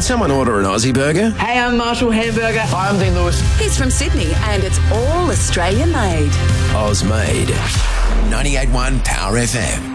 Could someone order an Aussie burger? Hey, I'm Marshall Hamburger. Hi, I'm Dean Lewis. He's from Sydney and it's all Australian made. Oz made. 98.1 Power FM.